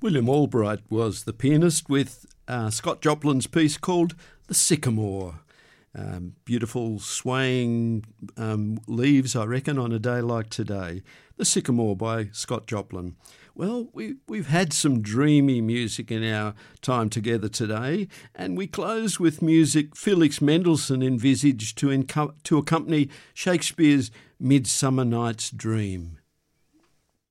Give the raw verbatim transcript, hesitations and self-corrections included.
William Albright was the pianist with uh, Scott Joplin's piece called The Sycamore. Um, beautiful swaying um, leaves, I reckon, on a day like today. The Sycamore by Scott Joplin. Well, we, we've had some dreamy music in our time together today, and we close with music Felix Mendelssohn envisaged to, enco- to accompany Shakespeare's Midsummer Night's Dream.